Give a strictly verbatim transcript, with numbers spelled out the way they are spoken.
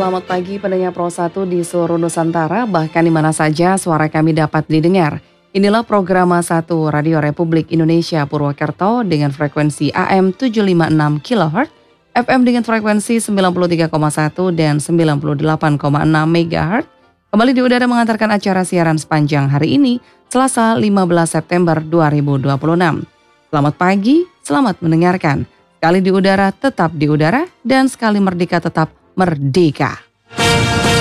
Selamat pagi pendengar Pro satu di seluruh Nusantara, bahkan di mana saja suara kami dapat didengar. Inilah program satu Radio Republik Indonesia Purwokerto dengan frekuensi A M tujuh lima enam kilohertz, F M dengan frekuensi sembilan puluh tiga koma satu dan sembilan puluh delapan koma enam megahertz. Kembali di udara mengantarkan acara siaran sepanjang hari ini, Selasa lima belas September dua ribu dua puluh enam. Selamat pagi, selamat mendengarkan. Sekali di udara tetap di udara dan sekali merdeka tetap merdeka.